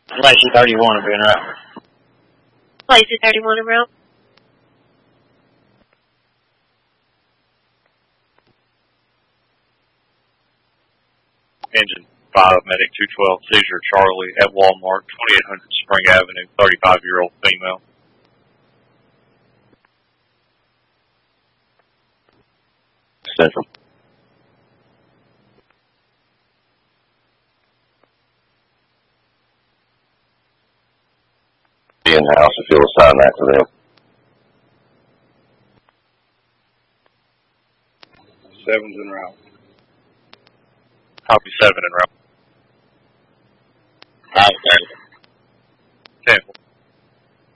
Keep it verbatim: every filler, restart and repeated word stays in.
Lacey thirty-one will be in route. Lacey thirty-one en route. Engine five, Medic two twelve, seizure Charlie at Walmart, twenty-eight hundred Spring Avenue, thirty-five-year-old female. Central. Be in the house if you'll assign that to them. Seven's en route. Copy seven en route.